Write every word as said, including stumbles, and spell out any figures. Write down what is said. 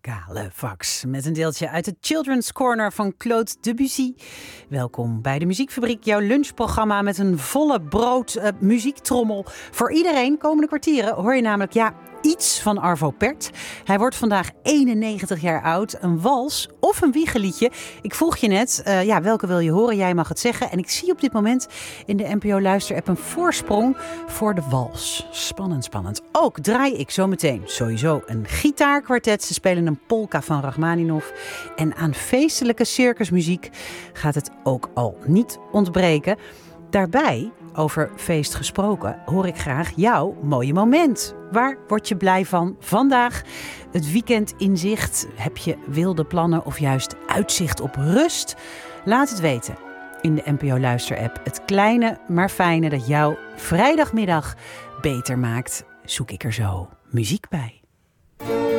Galefax met een deeltje uit de Children's Corner van Claude Debussy. Welkom bij de Muziekfabriek, jouw lunchprogramma met een volle brood uh, muziektrommel. Voor iedereen, komende kwartieren, hoor je namelijk ja, iets van Arvo Pärt. Hij wordt vandaag eenennegentig jaar oud. Een wals of een wiegeliedje. Ik vroeg je net, uh, ja, welke wil je horen? Jij mag het zeggen. En ik zie op dit moment in de N P O Luister-app een voorsprong voor de wals. Spannend, spannend. Ook draai ik zometeen sowieso een gitaarkwartet. Ze spelen een polka van Rachmaninov. En aan feestelijke circusmuziek gaat het ook al niet ontbreken. Daarbij, over feest gesproken, hoor ik graag jouw mooie moment. Waar word je blij van vandaag? Het weekend in zicht? Heb je wilde plannen of juist uitzicht op rust? Laat het weten in de N P O Luister-app. Het kleine maar fijne dat jouw vrijdagmiddag beter maakt, zoek ik er zo muziek bij.